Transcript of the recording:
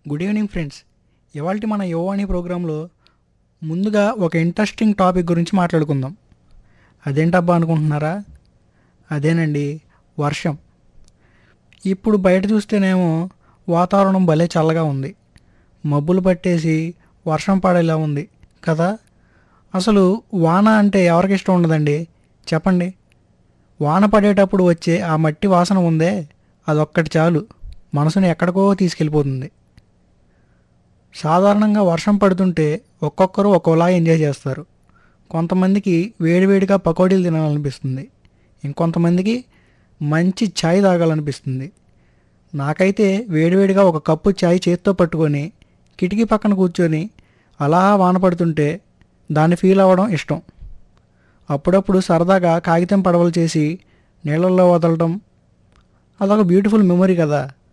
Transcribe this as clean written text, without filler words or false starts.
Good evening friends. ఇవాల్టి మన యువవాణి ప్రోగ్రాంలో ముందుగా ఒక ఇంట్రెస్టింగ్ టాపిక్ గురించి మాట్లాడుకుందాం. అదేంటబ్బా అనుకుంటున్నారా? అదేనండి, వర్షం. ఇప్పుడు బయట చూస్తేనేమో వాతావరణం భలే చల్లగా ఉంది. మబ్బులు పట్టేసి వర్షం పడేలా ఉంది కదా. అసలు వాన అంటే ఎవరికి ఇష్టం ఉండదండి చెప్పండి. వాన పడేటప్పుడు వచ్చే ఆ మట్టి వాసన ఉందే, అదొక్కటి చాలు మనసుని ఎక్కడికో తీసుకెళ్ళిపోతుంది. సాధారణంగా వర్షం పడుతుంటే ఒక్కొక్కరు ఒక్కోలా ఎంజాయ్ చేస్తారు. కొంతమందికి వేడివేడిగా పకోడీలు తినాలనిపిస్తుంది, ఇంకొంతమందికి మంచి ఛాయ్ తాగాలనిపిస్తుంది. నాకైతే వేడివేడిగా ఒక కప్పు ఛాయ్ చేత్తో పట్టుకొని కిటికీ పక్కన కూర్చొని అలా వాన పడుతుంటే దాన్ని ఫీల్ అవ్వడం ఇష్టం. అప్పుడప్పుడు సరదాగా కాగితం పడవలు చేసి నీళ్ళల్లో వదలడం, అదొక బ్యూటిఫుల్ మెమొరీ కదా.